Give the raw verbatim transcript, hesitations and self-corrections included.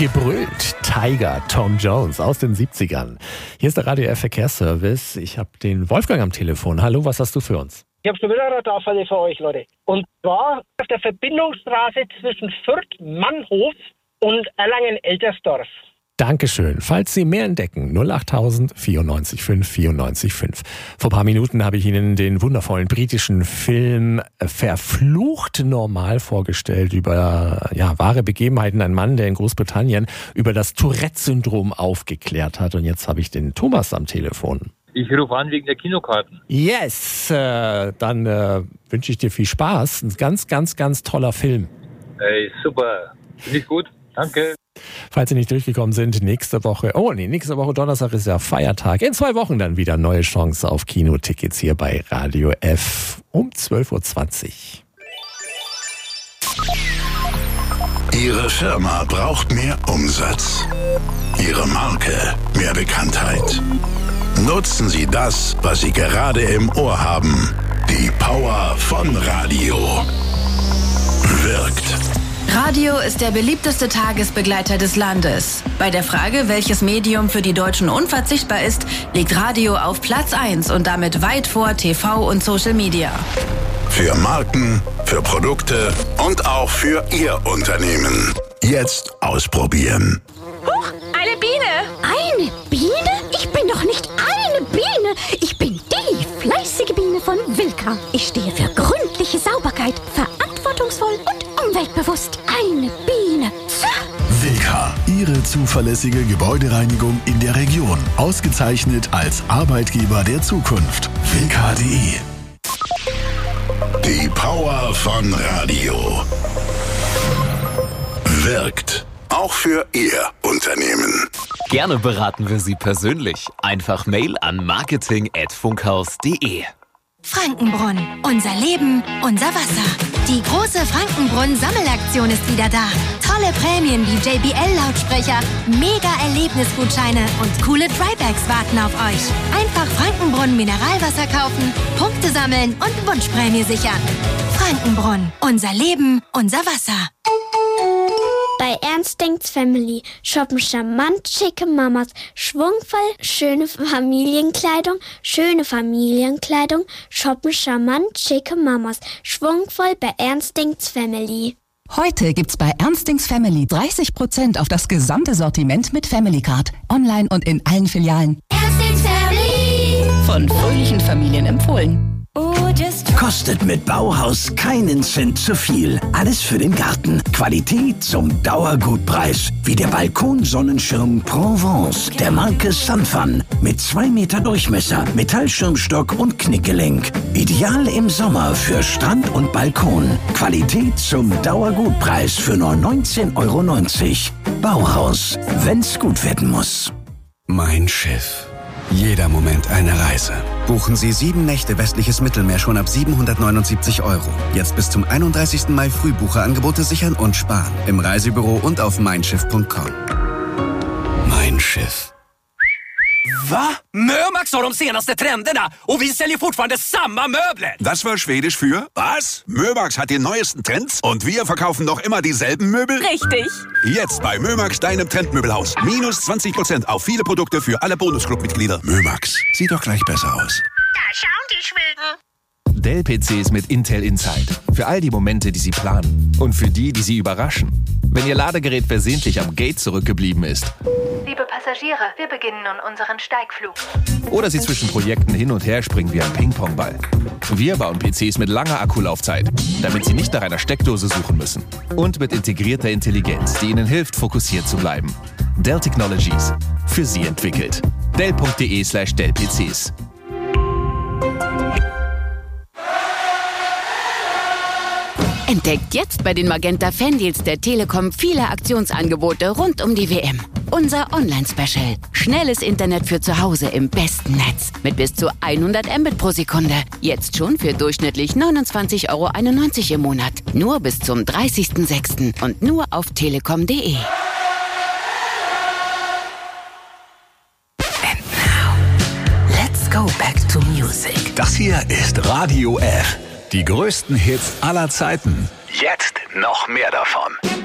Gebrüllt, Tiger, Tom Jones aus den siebzigern. Hier ist der Radio F Verkehrsservice. Ich habe den Wolfgang am Telefon. Hallo, was hast du für uns? Ich habe schon wieder eine Radarfalle für euch, Leute. Und zwar auf der Verbindungsstraße zwischen Fürth-Mannhof und Erlangen-Eltersdorf. Dankeschön. Falls Sie mehr entdecken, null achttausend vierundneunzig fünf vierundneunzig fünf. Vor ein paar Minuten habe ich Ihnen den wundervollen britischen Film Verflucht normal vorgestellt über ja, wahre Begebenheiten. Ein Mann, der in Großbritannien über das Tourette-Syndrom aufgeklärt hat. Und jetzt habe ich den Thomas am Telefon. Ich rufe an wegen der Kinokarten. Yes, äh, dann äh, wünsche ich dir viel Spaß. Ein ganz, ganz, ganz toller Film. Ey, super. Finde ich gut. Danke. Falls Sie nicht durchgekommen sind, nächste Woche, oh nee, nächste Woche Donnerstag ist ja Feiertag. In zwei Wochen dann wieder neue Chance auf Kinotickets hier bei Radio F um zwölf Uhr zwanzig. Ihre Firma braucht mehr Umsatz. Ihre Marke mehr Bekanntheit. Nutzen Sie das, was Sie gerade im Ohr haben. Die Power von Radio. Wirkt. Radio ist der beliebteste Tagesbegleiter des Landes. Bei der Frage, welches Medium für die Deutschen unverzichtbar ist, liegt Radio auf Platz eins und damit weit vor T V und Social Media. Für Marken, für Produkte und auch für Ihr Unternehmen. Jetzt ausprobieren. Huch, eine Biene! Eine Biene? Ich bin doch nicht eine Biene. Ich bin die fleißige Biene von Wilka. Ich stehe für gründliche Sauberkeit, verantwortungsvoll und umweltbewusst. Eine Biene. Wilka, Ihre zuverlässige Gebäudereinigung in der Region. Ausgezeichnet als Arbeitgeber der Zukunft. Wilka punkt de. Die Power von Radio. Wirkt. Auch für Ihr Unternehmen. Gerne beraten wir Sie persönlich. Einfach Mail an marketing at funkhaus punkt de. Frankenbrunn. Unser Leben, unser Wasser. Die große Frankenbrunn-Sammelaktion ist wieder da. Tolle Prämien wie J B L-Lautsprecher, Mega-Erlebnisgutscheine und coole Trybags warten auf euch. Einfach Frankenbrunn Mineralwasser kaufen, Punkte sammeln und Wunschprämie sichern. Frankenbrunn. Unser Leben, unser Wasser. Bei Ernst Denkt's Family shoppen charmant schicke Mamas, schwungvoll schöne Familienkleidung, schöne Familienkleidung, shoppen charmant schicke Mamas, schwungvoll bei Ernst Denkt's Family. Heute gibt's bei Ernst Denkt's Family dreißig Prozent auf das gesamte Sortiment mit Family Card. Online und in allen Filialen. Ernst Denkt's Family. Von fröhlichen Familien empfohlen. Kostet mit Bauhaus keinen Cent zu viel. Alles für den Garten. Qualität zum Dauergutpreis. Wie der Balkonsonnenschirm Provence der Marke Sunfun. Mit zwei Meter Durchmesser, Metallschirmstock und Knickgelenk. Ideal im Sommer für Strand und Balkon. Qualität zum Dauergutpreis für nur neunzehn Euro neunzig. Bauhaus, wenn's gut werden muss. Mein Schiff. Jeder Moment eine Reise. Buchen Sie sieben Nächte westliches Mittelmeer schon ab siebenhundertneunundsiebzig Euro. Jetzt bis zum einunddreißigsten Mai Frühbucherangebote sichern und sparen. Im Reisebüro und auf mein schiff punkt com. Mein Schiff. Va? Mömax har de senaste trenderna och vi säljer fortfarande samma möbler. Das war Schwedisch für was? Mömax hat die neuesten Trends und wir verkaufen noch immer dieselben Möbel? Richtig. Jetzt bei Mömax, deinem Trendmöbelhaus. Minus zwanzig Prozent auf viele Produkte für alle Bonusclub-Mitglieder. Mömax. Sieht doch gleich besser aus. Da schauen die Schweden. Dell-P Cs mit Intel Inside. Für all die Momente, die Sie planen. Und für die, die Sie überraschen. Wenn Ihr Ladegerät versehentlich am Gate zurückgeblieben ist. Liebe Passagiere, wir beginnen nun unseren Steigflug. Oder Sie zwischen Projekten hin und her springen wie ein Ping-Pong-Ball. Wir bauen P Cs mit langer Akkulaufzeit, damit Sie nicht nach einer Steckdose suchen müssen. Und mit integrierter Intelligenz, die Ihnen hilft, fokussiert zu bleiben. Dell Technologies. Für Sie entwickelt. Dell punkt de slash Dell P Cs. Entdeckt jetzt bei den Magenta Fandeals der Telekom viele Aktionsangebote rund um die W M. Unser Online-Special. Schnelles Internet für zu Hause im besten Netz. Mit bis zu hundert Mbit pro Sekunde. Jetzt schon für durchschnittlich neunundzwanzig Euro einundneunzig im Monat. Nur bis zum dreißigsten sechsten und nur auf telekom punkt de. And now, let's go back to music. Das hier ist Radio F. Die größten Hits aller Zeiten. Jetzt noch mehr davon.